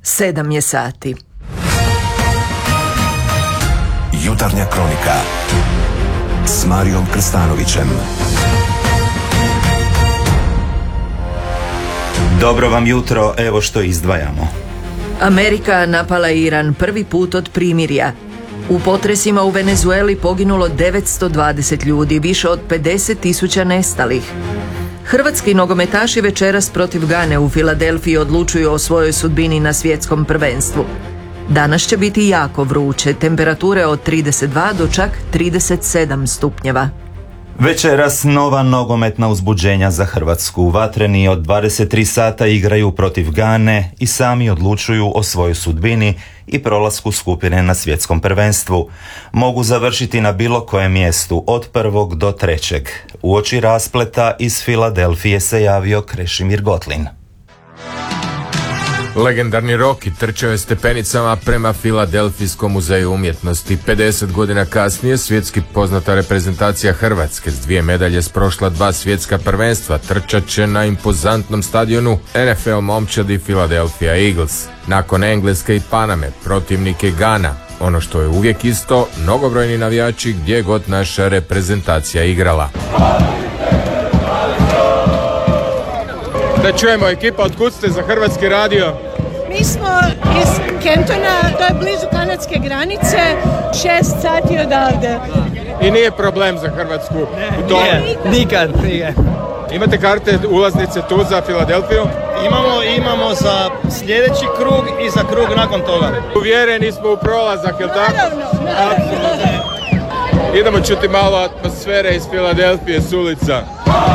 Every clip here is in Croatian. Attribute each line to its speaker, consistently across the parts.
Speaker 1: 7 je sati.
Speaker 2: Jutarnja kronika s Marijom Krstanovićem.
Speaker 3: Dobro vam jutro, evo što izdvajamo.
Speaker 1: Amerika napala Iran prvi put od primirja. U potresima u Venezueli poginulo 920 ljudi, više od 50.000 nestalih. Hrvatski nogometaši večeras protiv Gane u Filadelfiji odlučuju o svojoj sudbini na svjetskom prvenstvu. Danas će biti jako vruće, temperature od 32 do čak 37 stupnjeva.
Speaker 3: Večeras nova nogometna uzbuđenja za Hrvatsku. Vatreni od 23 sata igraju protiv Gane i sami odlučuju o svojoj sudbini i prolasku skupine na svjetskom prvenstvu. Mogu završiti na bilo kojem mjestu, od 1. do 3. Uoči raspleta iz Filadelfije se javio Krešimir Gotlin.
Speaker 4: Legendarni Rocky trčao je stepenicama prema Filadelfijskom muzeju umjetnosti. 50 godina kasnije svjetski poznata reprezentacija Hrvatske s 2 medalje s prošla 2 svjetska prvenstva trčat će na impozantnom stadionu NFL momčadi Philadelphia Eagles. Nakon Engleske i Paname protivnik je Gana. Ono što je uvijek isto, mnogobrojni navijači gdje god naša reprezentacija igrala.
Speaker 5: Da čujemo, ekipa, otkud ste za Hrvatski radio?
Speaker 6: Mi smo iz Kentona, to je blizu kanadske granice, 6 sati odavde.
Speaker 5: I nije problem za Hrvatsku?
Speaker 7: Nikad.
Speaker 5: Imate karte, ulaznice tu za Filadelfiju?
Speaker 7: Imamo za sljedeći krug i za krug nakon toga.
Speaker 5: Uvjereni smo u prolazak, jel tako?
Speaker 6: Naravno.
Speaker 5: Idemo čuti malo atmosfere iz Filadelfije s ulica.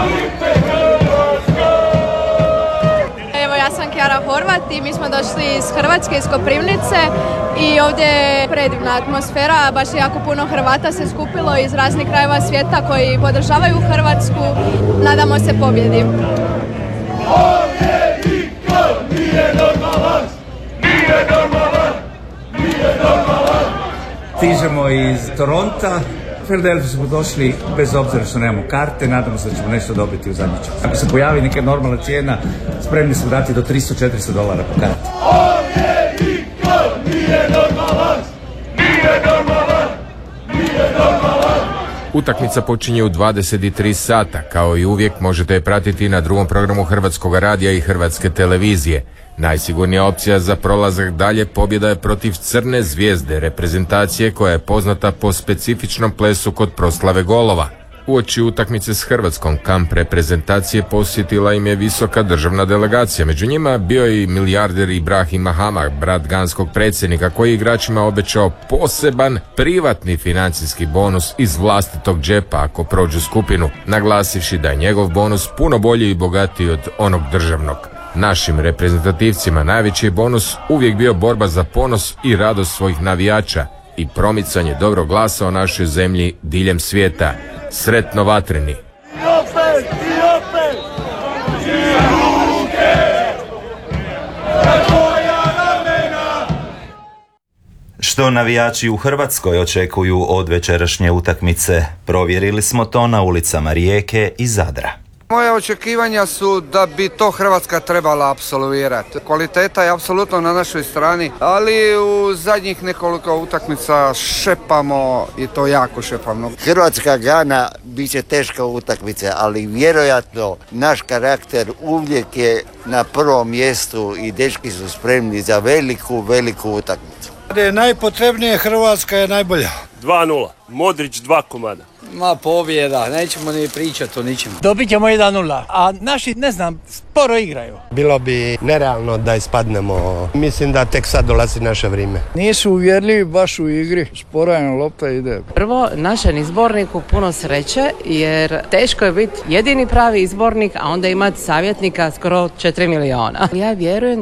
Speaker 8: Ja sam Kjara Horvat i mi smo došli iz Hrvatske, iz Koprivnice i ovdje je predivna atmosfera, baš je jako puno Hrvata se skupilo iz raznih krajeva svijeta koji podržavaju Hrvatsku. Nadamo se pobjedi.
Speaker 9: Stižemo iz Toronta. U Filadelfiju smo došli bez obzira što nemamo karte, nadamo se da ćemo nešto dobiti u zadnji čas. Ako se pojavi neka normalna cijena, spremni smo dati do $300-400 po karti.
Speaker 4: Utakmica počinje u 23 sata. Kao i uvijek možete je pratiti na drugom programu Hrvatskog radija i Hrvatske televizije. Najsigurnija opcija za prolazak dalje pobjeda je protiv Crne zvijezde, reprezentacije koja je poznata po specifičnom plesu kod proslave golova. Uoči utakmice s Hrvatskom kamp reprezentacije posjetila im je visoka državna delegacija. Među njima bio je i milijarder Ibrahim Mahama, brat ganskog predsjednika, koji igračima obećao poseban privatni financijski bonus iz vlastitog džepa ako prođu skupinu, naglasivši da je njegov bonus puno bolji i bogatiji od onog državnog. Našim reprezentativcima najveći je bonus uvijek bio borba za ponos i radost svojih navijača i promicanje dobrog glasa o našoj zemlji diljem svijeta. Sretno Vatreni!
Speaker 3: Što navijači u Hrvatskoj očekuju od večerašnje utakmice? Provjerili smo to na ulicama Rijeke i Zadra.
Speaker 10: Moje očekivanja su da bi to Hrvatska trebala apsolvirati. Kvaliteta je apsolutno na našoj strani, ali u zadnjih nekoliko utakmica šepamo i to jako šepamo.
Speaker 11: Hrvatska-Gana bit će teška utakmica, ali vjerojatno naš karakter uvijek je na prvom mjestu i dečki su spremni za veliku utakmicu.
Speaker 12: Najpotrebnije, Hrvatska je najbolja.
Speaker 13: 2-0, Modrić 2 komada.
Speaker 7: Ma pobjeda, nećemo ni pričati o ničemu.
Speaker 14: Dobit ćemo 1-0, a naši, sporo igraju.
Speaker 15: Bilo bi nerealno da ispadnemo. Mislim da tek sad dolazi naše vrijeme.
Speaker 16: Nisu uvjerljivi baš u igri, sporo je lopta ide.
Speaker 17: Prvo, našem izborniku puno sreće, jer teško je biti jedini pravi izbornik, a onda imati savjetnika skoro 4 miliona. Ja vjerujem